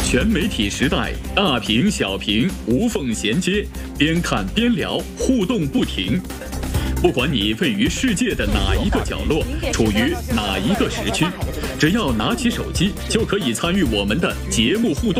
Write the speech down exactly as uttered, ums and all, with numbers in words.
全媒体时代，大屏小屏无缝衔接，边看边聊，互动不停。不管你位于世界的哪一个角落，处于哪一个时区，只要拿起手机，就可以参与我们的节目互动。